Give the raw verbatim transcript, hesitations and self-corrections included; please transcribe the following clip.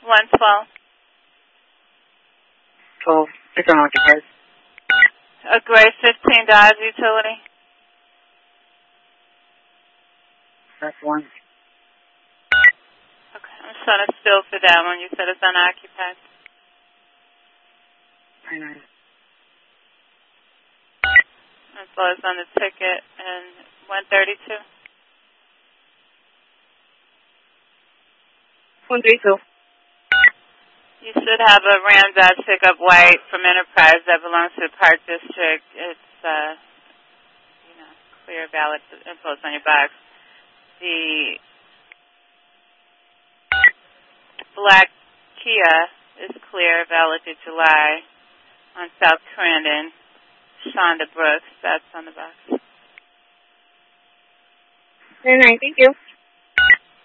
one twelve. twelve. It's on occupied. A gray fifteen Dodge utility. That's one. Okay, I'm showing a still for that one. You said it's unoccupied. I know. As well as on the ticket and one thirty-two. one thirty-two. You should have a Ram Dodge pickup white from Enterprise that belongs to the Park District. It's, uh, you know, clear, valid info on your box. The black Kia is clear, valid through July on South Crandon. Shonda Brooks, that's on the box. Very nice, thank you.